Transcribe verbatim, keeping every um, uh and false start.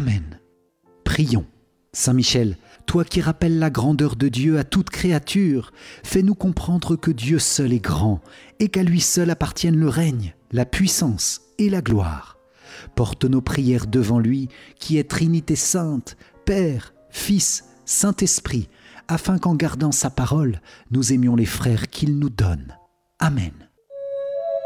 Amen. Prions. Saint Michel, toi qui rappelles la grandeur de Dieu à toute créature, fais-nous comprendre que Dieu seul est grand et qu'à lui seul appartiennent le règne, la puissance et la gloire. Porte nos prières devant lui qui est Trinité sainte, Père, Fils, Saint-Esprit, afin qu'en gardant sa parole, nous aimions les frères qu'il nous donne. Amen.